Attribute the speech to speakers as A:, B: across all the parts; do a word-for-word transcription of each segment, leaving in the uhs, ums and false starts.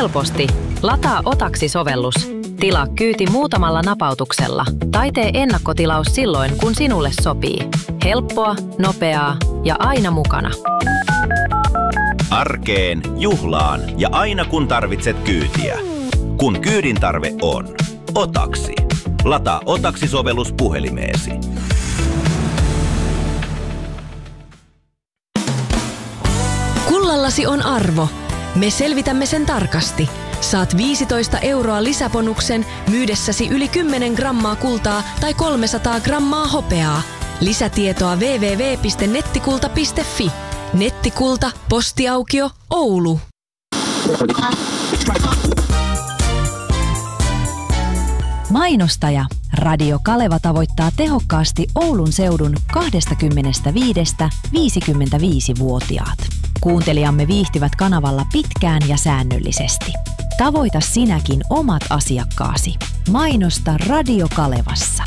A: helposti. Lataa Otaksi-sovellus. Tilaa kyyti muutamalla napautuksella tai tee ennakkotilaus silloin, kun sinulle sopii. Helppoa, nopeaa ja aina mukana.
B: Arkeen, juhlaan ja aina kun tarvitset kyytiä. Kun kyydin tarve on. Otaksi. Lataa Otaksi-sovellus puhelimeesi.
C: Kullallasi on arvo. Me selvitämme sen tarkasti. Saat viisitoista euroa lisäbonuksen myydessäsi yli kymmenen grammaa kultaa tai kolmesataa grammaa hopeaa. Lisätietoa double-u double-u double-u piste nettikulta piste fi. Nettikulta, postiaukio, Oulu.
D: Mainostaja. Radio Kaleva tavoittaa tehokkaasti Oulun seudun kaksikymmentäviisi viisikymmentäviisi-vuotiaat. Kuuntelijamme viihtyvät kanavalla pitkään ja säännöllisesti. Tavoita sinäkin omat asiakkaasi. Mainosta Radio Kalevassa.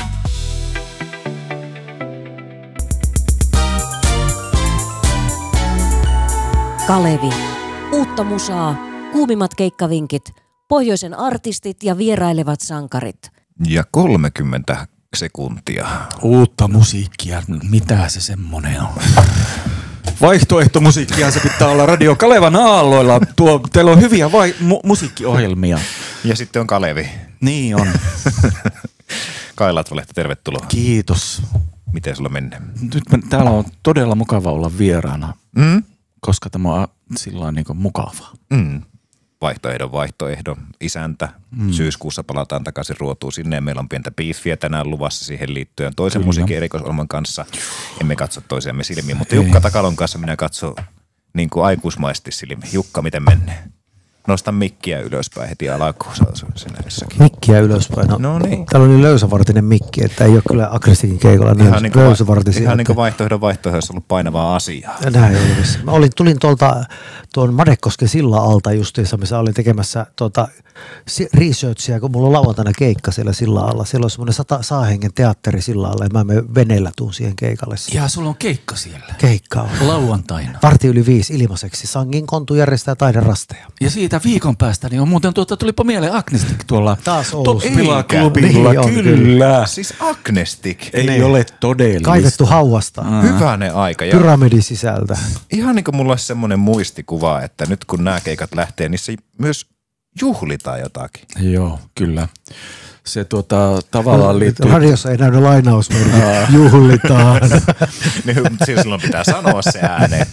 E: Kalevi. Uutta musaa, kuumimmat keikkavinkit, pohjoisen artistit ja vierailevat sankarit.
F: Ja kolmekymmentä sekuntia.
G: Uutta musiikkia, mitä se semmonen on? Vaihtoehtomusiikkia se pitää olla Radio Kalevan aalloilla. Tuo, teillä on hyviä vai- mu- musiikkiohjelmia.
F: Ja sitten on Kalevi.
G: Niin on.
F: Kai Latvalehto, tervetuloa.
G: Kiitos.
F: Miten sulla menee?
G: Nyt me, täällä on todella mukava olla vieraana,
F: Mm?
G: koska tämä on sillain niin kuin mukavaa.
F: Mm. Vaihtoehdon vaihtoehdon isäntä. Mm. Syyskuussa palataan takaisin Ruotuun sinne ja meillä on pientä biiffiä tänään luvassa siihen liittyen toisen
G: Kyllä.
F: musiikin erikoisohjelman kanssa. Emme katso toisiamme silmiin, mutta Jukka Takalon kanssa minä katson niin kuin aikuismaisesti silmiin. Jukka, miten menee? Nosta mikkiä ylöspäin heti alkuun. Sinä jossakin.
H: Mikkiä ylöspäin. No,
F: no niin.
H: Täällä on niin löysävartinen mikki, että ei ole kyllä Agristikin keikolla
F: Ihan niin kuin,
H: löysävartisia.
F: ihan niin kuin vaihtoehdon vaihtoehdossa olisi ollut painavaa asiaa.
H: Näin oli missä. Mä olin, tulin tuolta tuon Madekosken sillan alta justiinsa, missä olin tekemässä tuota researchia, kun mulla on lauantaina keikka siellä sillan alla. Siellä on semmoinen sata, saahengen teatteri sillan alla ja mä menen veneellä tuun siihen keikalle.
G: Ja sulla on keikka siellä.
H: Keikka on.
G: Lauantaina.
H: Varti yli viisi ilmaiseksi. Sangin kontu järjestää taiderasteja.
G: Ja siitä viikon päästä niin on muuten tuota, tulipa mieleen Agnestik tuolla
H: taas Oulussa.
G: Pilaklubilta.
H: Niin on,
G: kyllä.
F: Siis Agnestik.
G: Ei
H: niin.
G: ole todellista.
H: Kaivettu hauvasta.
G: Mm.
F: Hyvänen aika. Ja
H: Pyramidin sisältä.
F: ihan niin kuin mulla olisi semmoinen muistikuva, että nyt kun nämä keikat lähtee, niin se myös juhlitaan jotakin.
G: Joo, kyllä. Se tuota, tavallaan liittyy...
H: Radiossa ei näy lainausmerkki. Juhlitaan.
F: Niin, silloin pitää sanoa se ääneen.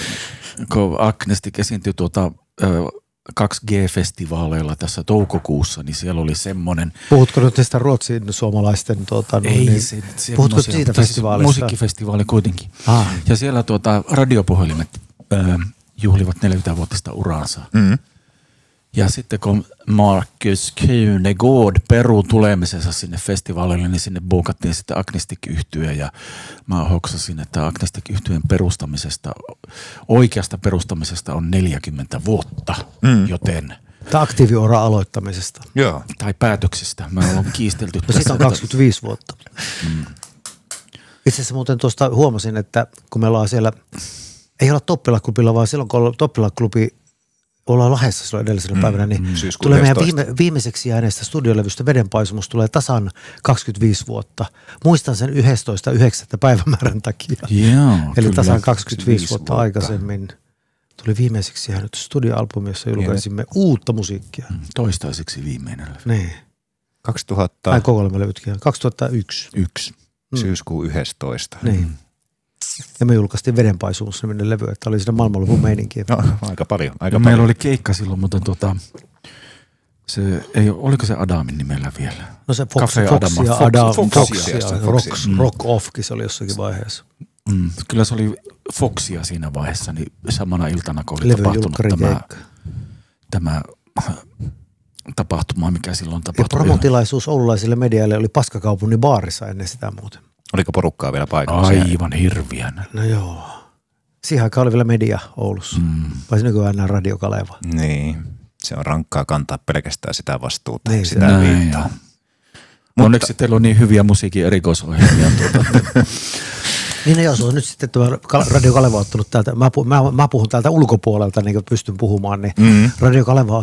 G: Kun Agnestik esiintyi tuota... Ö, kaksi G-festivaaleilla tässä toukokuussa, niin siellä oli semmoinen...
H: Puhutko nyt tästä ruotsin suomalaisten... Tuota,
G: Ei,
H: niin,
G: se, se
H: puhutko siitä festivaalista?
G: Musiikkifestivaali kuitenkin.
H: Ah.
G: Ja siellä tuota, radiopuhelimet äh, juhlivat neljäkymmentävuotista uraansa.
F: Mm.
G: Ja sitten kun Markus Kynegård peru tulemisensa sinne festivaalille, niin sinne buukattiin sitten Agnestik-yhtye ja mä hoksasin, että Agnestik-yhtyeen perustamisesta, oikeasta perustamisesta on neljäkymmentä vuotta, mm. joten...
H: Tai aktiiviuran aloittamisesta.
F: Joo.
G: Tai päätöksistä. Mä olen kiistelty.
H: No siitä on kaksikymmentäviisi vuotta.
G: Mm.
H: Itse asiassa muuten tuosta huomasin, että kun me ollaan siellä, ei olla Toppila-klubilla, vaan silloin kun Toppila-klubi ollaan Lahdessa silloin edellisenä mm, päivänä, niin mm, tulee meidän viime, viimeiseksi jääneestä studiolevystä Vedenpaisumus tulee tasan kaksikymmentäviisi vuotta. Muistan sen yhdestoista yhdeksättä päivämäärän takia.
G: Joo,
H: eli
G: kyllä,
H: tasan kaksikymmentäviisi vuotta, vuotta aikaisemmin. Tuli viimeiseksi jäänyt studioalbumi, jossa julkaisimme niin, uutta musiikkia.
G: Toistaiseksi viimeinen levy.
H: Niin.
F: kaksituhatta...
H: Tai kokoelma levytkin. kaksituhattayksi.
G: Yksi.
F: Mm. Syyskuun yhdestoista.
H: Niin. Ja me julkaistiin Vedenpaisumus niminen levy, että oli siinä maailmanlopun meininkiä.
F: No, aika paljon. Aika
G: no,
F: paljon.
G: Meillä oli keikka silloin, mutta tota, se ei, oliko se Adamin nimellä vielä?
H: No se Fox, Fox ja Adam, Fox, Foxia, Foxia, Rock,
G: mm.
H: Rock Offkin se oli jossakin vaiheessa.
G: Mm. Kyllä se oli Foxia siinä vaiheessa, niin samana iltana, kun oli Levy tapahtunut tämä, tämä tapahtuma, mikä silloin tapahtui.
H: Ja promotilaisuus oululaisille medialle oli Paskakaupungin baarissa ennen sitä muuten.
F: Oliko porukkaa vielä paikalla?
G: Aivan hirviän.
H: No joo. Siihen aikaan oli vielä media Oulussa. Mm. Vai nykyään enää Radio Kaleva.
F: Niin. Se on rankkaa kantaa pelkästään sitä vastuuta.
H: Niin,
F: sitä viittaa.
G: Mutta onneksi teillä on niin hyviä musiikin erikoisohjelmia. tuota.
H: Niin no joo, se on nyt sitten tämä Radio Kaleva ottanut täältä. Mä, mä, mä puhun täältä ulkopuolelta, niin kuin pystyn puhumaan. Niin mm. Radio Kaleva